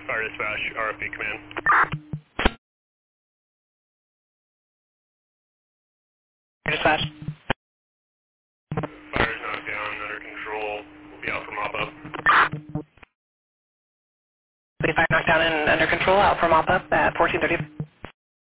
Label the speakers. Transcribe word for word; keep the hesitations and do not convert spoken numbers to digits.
Speaker 1: Fire dispatch, R F B command.
Speaker 2: Dispatch.
Speaker 1: Fire is knocked down, under control. We'll be out for mop up.
Speaker 2: Fire knocked down and under control, out for mop up at fourteen thirty.